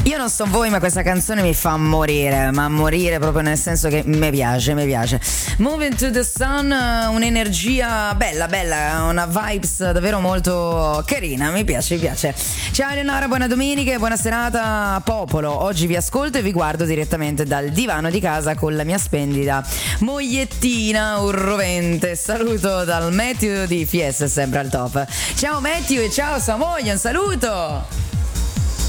Io non so voi, ma questa canzone mi fa morire, ma morire proprio nel senso che mi piace. Moving to the Sun, un'energia bella, una vibes davvero molto carina, mi piace. Ciao Eleonora, buona domenica e buona serata popolo. Oggi vi ascolto e vi guardo direttamente dal divano di casa con la mia splendida mogliettina urrovente. Saluto dal Matthew di FS, sempre al top. Ciao Matthew e ciao sua moglie, un saluto!